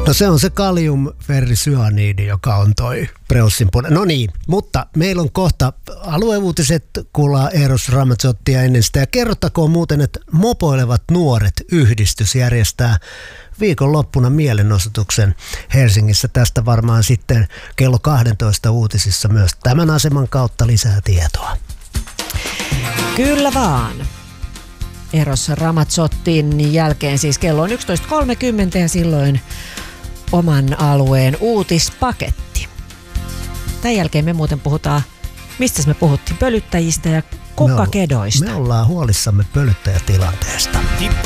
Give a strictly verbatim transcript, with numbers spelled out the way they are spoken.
No se on se kaliumferrisyaniidi, joka on toi Preussin puolella. No niin, mutta meillä on kohta alueuutiset, kuullaan Eros Ramazzottia ennen sitä. Ja kerrottakoon muuten, että Mopoilevat nuoret yhdistys järjestää viikonloppuna mielenosoituksen Helsingissä. Tästä varmaan sitten kello kaksitoista uutisissa myös tämän aseman kautta lisää tietoa. Kyllä vaan. Eros Ramazzottin jälkeen siis kello on yksitoista kolmekymmentä ja silloin oman alueen uutispaketti. Tämän jälkeen me muuten puhutaan, mistä me puhuttiin, pölyttäjistä ja kukkakedoista. Me ollaan huolissamme pölyttäjätilanteesta.